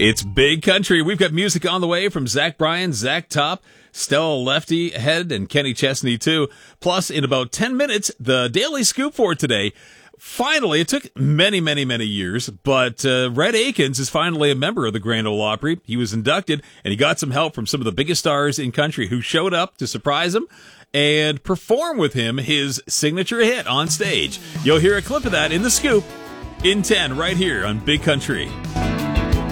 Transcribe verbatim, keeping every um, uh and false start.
It's Big Country. We've got music on the way from Zach Bryan, Zach Top, Stella Lefty Head, and Kenny Chesney, too. Plus, in about ten minutes, the Daily Scoop for today. Finally, it took many, many, many years, but uh, Red Akins is finally a member of the Grand Ole Opry. He was inducted, and he got some help from some of the biggest stars in country who showed up to surprise him and perform with him his signature hit on stage. You'll hear a clip of that in the Scoop in ten right here on Big Country.